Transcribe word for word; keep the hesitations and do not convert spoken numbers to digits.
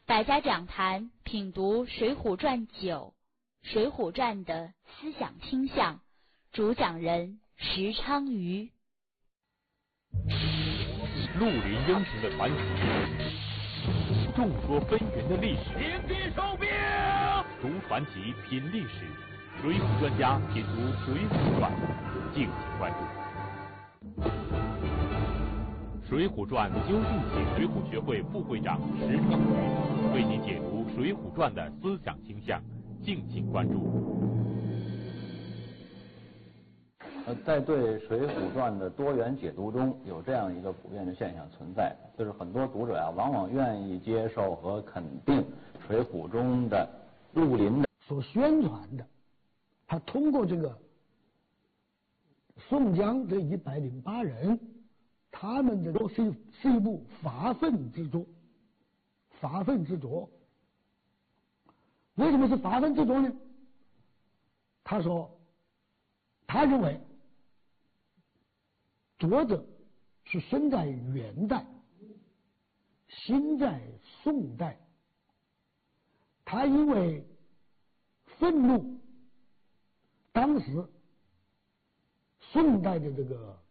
百家讲坛品读《水浒传》九，《水浒传》的思想倾向，主讲人石昌鱼。 绿林英雄的传奇，众说纷纭的历史。 请进收兵。 读传奇，品历史，水浒专家品读《水浒传》，敬请关注。《水浒传》究竟系水浒学会副会长石昌鱼为您解读《水浒传》的思想倾向，敬请关注。 呃，在对《水浒传》的多元解读中，有这样一个普遍的现象存在，就是很多读者啊，往往愿意接受和肯定《水浒》中的绿林的所宣传的，他通过这个宋江这一百零八人，他们的都是是一部发愤之作，发愤之作。为什么是发愤之作呢？他说，他认为作者是生在元代，心在宋代，他因为愤怒当时宋代的这个